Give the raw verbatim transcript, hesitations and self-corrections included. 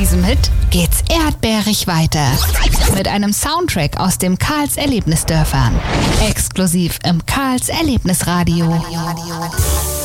diesem Hit geht's erdbeerig weiter. Mit einem Soundtrack aus dem Karls Erlebnisdörfern. Exklusiv im Karls Erlebnisradio.